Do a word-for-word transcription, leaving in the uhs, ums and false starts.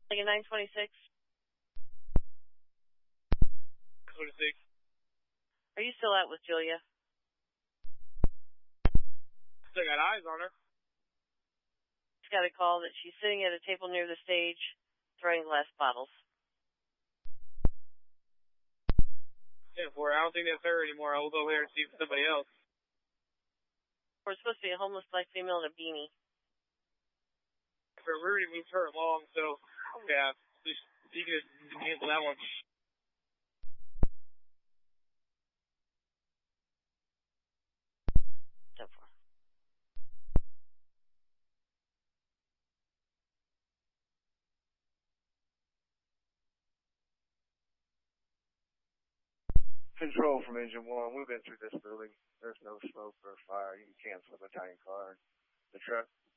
Like a nine twenty-six. twenty-six. Are you still out with Julia? Still got eyes on her. She's got a call that she's sitting at a table near the stage, throwing glass bottles. ten four, I don't think that's her anymore. I will go there and see if it's somebody else. We're supposed to be a homeless black female in a beanie. But Rudy moved her along, so yeah, just, you can just cancel that one. ten four. Control from Engine one. We've been through this building. There's no smoke or fire. You can cancel the tank car. The truck